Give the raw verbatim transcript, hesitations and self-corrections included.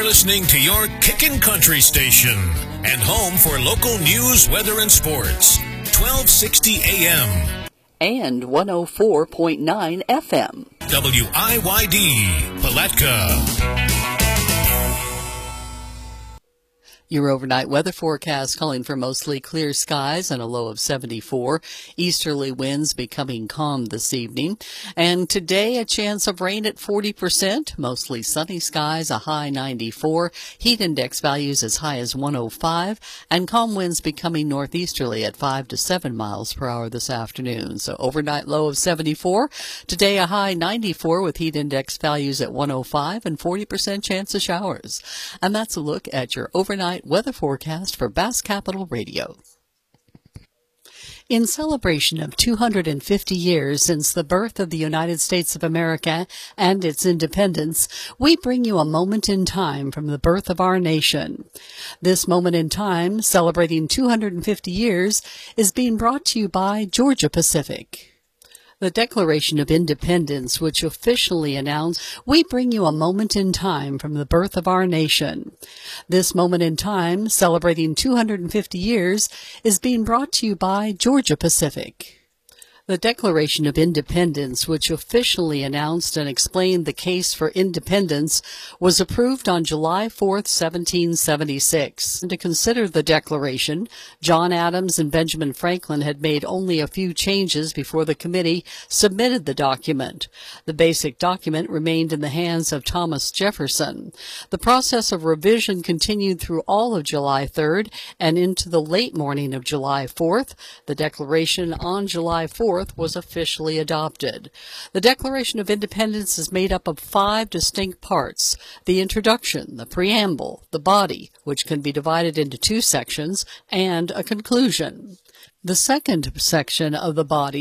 You're listening to your Kickin' Country station and home for local news, weather, and sports. twelve sixty A M. And one oh four point nine F M. W I Y D, Palatka. Your overnight weather forecast calling for mostly clear skies and a low of seventy-four. Easterly winds becoming calm this evening. And today, a chance of rain at forty percent. Mostly sunny skies, a high ninety-four. Heat index values as high as one oh five. And calm winds becoming northeasterly at five to seven miles per hour this afternoon. So overnight low of seventy-four. Today, a high ninety-four with heat index values at one oh five and forty percent chance of showers. And that's a look at your overnight weather forecast for Bass Capital Radio. In celebration of two hundred fifty years since the birth of the United States of America and its independence, we bring you a moment in time from the birth of our nation. This moment in time, celebrating two hundred fifty years, is being brought to you by Georgia Pacific. The Declaration of Independence, which officially announced, we bring you a moment in time from the birth of our nation. This moment in time, celebrating two hundred fifty years, is being brought to you by Georgia Pacific. The Declaration of Independence, which officially announced and explained the case for independence, was approved on July fourth, seventeen seventy-six. And to consider the Declaration, John Adams and Benjamin Franklin had made only a few changes before the committee submitted the document. The basic document remained in the hands of Thomas Jefferson. The process of revision continued through all of July third and into the late morning of July fourth. The Declaration on July fourth was officially adopted. The Declaration of Independence is made up of five distinct parts: the introduction, the preamble, the body, which can be divided into two sections, and a conclusion. The second section of the body